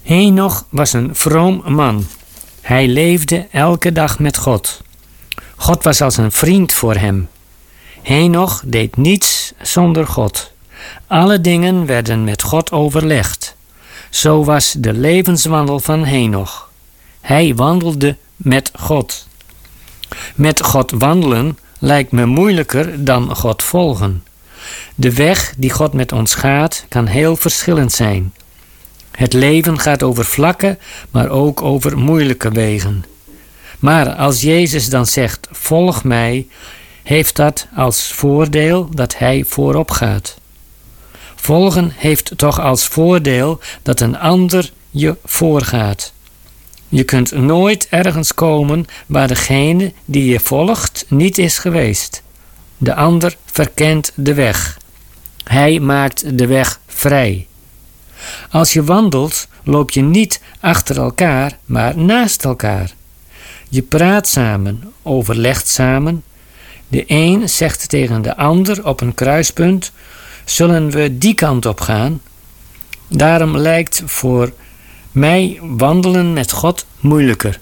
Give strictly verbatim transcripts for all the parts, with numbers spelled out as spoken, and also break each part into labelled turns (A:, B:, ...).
A: Henoch was een vroom man. Hij leefde elke dag met God. God was als een vriend voor hem. Henoch deed niets zonder God. Alle dingen werden met God overlegd. Zo was de levenswandel van Henoch. Hij wandelde met God. Met God wandelen lijkt me moeilijker dan God volgen. De weg die God met ons gaat kan heel verschillend zijn. Het leven gaat over vlakke, maar ook over moeilijke wegen. Maar als Jezus dan zegt, volg mij, heeft dat als voordeel dat hij voorop gaat. Volgen heeft toch als voordeel dat een ander je voorgaat. Je kunt nooit ergens komen waar degene die je volgt niet is geweest. De ander verkent de weg. Hij maakt de weg vrij. Als je wandelt, loop je niet achter elkaar, maar naast elkaar. Je praat samen, overlegt samen. De een zegt tegen de ander op een kruispunt, zullen we die kant op gaan? Daarom lijkt voor mij wandelen met God moeilijker.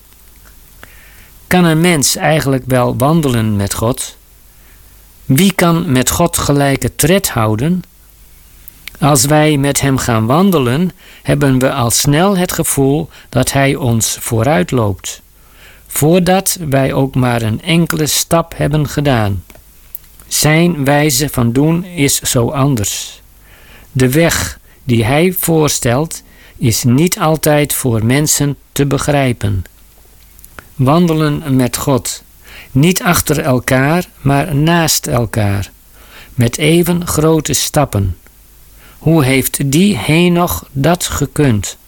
A: Kan een mens eigenlijk wel wandelen met God? Wie kan met God gelijke tred houden? Als wij met hem gaan wandelen, hebben we al snel het gevoel dat hij ons vooruit loopt, voordat wij ook maar een enkele stap hebben gedaan. Zijn wijze van doen is zo anders. De weg die hij voorstelt is niet altijd voor mensen te begrijpen. Wandelen met God, niet achter elkaar, maar naast elkaar, met even grote stappen. Hoe heeft die Henoch dat gekund?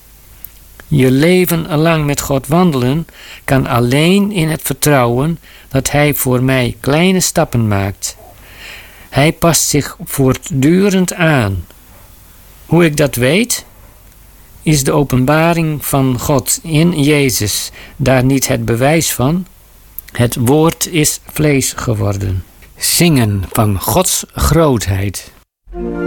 A: Je leven lang met God wandelen kan alleen in het vertrouwen dat hij voor mij kleine stappen maakt. Hij past zich voortdurend aan. Hoe ik dat weet? Is de openbaring van God in Jezus daar niet het bewijs van? Het woord is vlees geworden. Zingen van Gods grootheid.